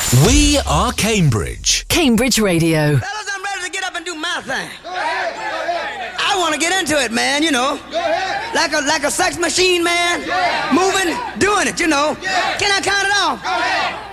We are Cambridge. Cambridge Radio. Fellas, I'm ready to get up and do my thing. I want to get into it, man, you know. Like a sex machine, man. Moving, doing it, you know. Can I count it off?